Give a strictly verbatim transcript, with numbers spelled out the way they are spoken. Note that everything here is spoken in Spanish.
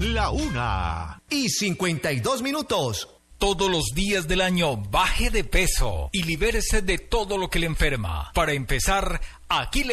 la una y cincuenta y dos minutos. Todos los días del año baje de peso y libérese de todo lo que le enferma. Para empezar, aquí le